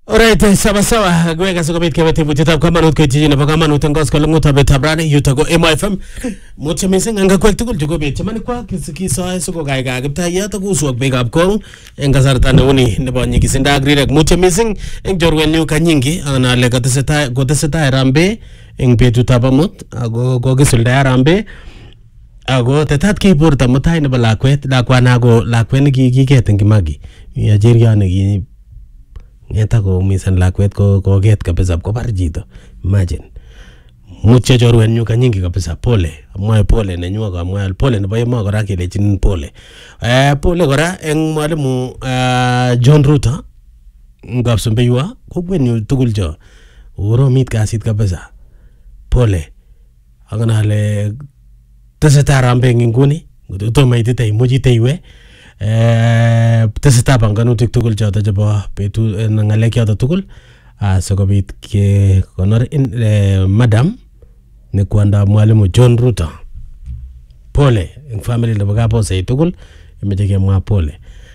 Alright, sawa gweka sikobit kebete butitab kamanut koityi nebo kamanut en koskoleng'utab betab rani yuto ko MFM mutyo mising anga kwek tugul chekobet chemani kwa kisoe sikokaikai kiptayat ak uswok bekab kong en kasarta neuni nebo nyikisindo ak rirek mutyo mising en chorwenyu Kanyingi anale kotesetai rambe en betutab amut ako kokisulda rambe ako tetat kiborto mutai nebo lakwana ko lakwet nekikiket en Kimagi yacheria neki ngeta ko umisan lakwet ko get kabisa kobar chito imagine mutyo chorwenyu Kanyingi kabisa pole amwae pole nenyu akamwae pole nebo emo kora kelechin pole pole kora eng mwalimu John Ruto ngapsumbeywa kokwenyu tugul cho oromit kasit kabisa pole akanale tesetai rambe nguni tomo itite imuchi teiwe tesetai panganutik tugul choto chebo betu ngalek choto tugul sikobit ke konor madam ne kwanda mwalimu John Ruto pole en family nebo kabose tugul imeche kemwa pole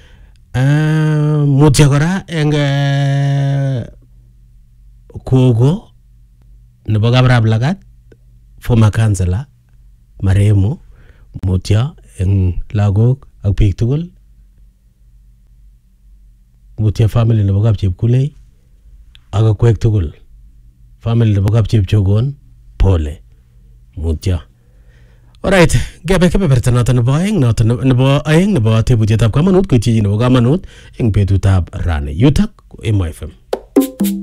mutyo kora eng kogo nebo Kabrab Lagat former councillor marehemu mutyo eng lagok ak biik tugul mutyo family nebo Kapchepkulei ak akwek tugul family nebo Kapchepchogon pole mutyo. Alright, gebe kebeberta noton nebo aeng nebo tebutietab kamanut koityi nebo kamanut eng betutab rani yutok MFM.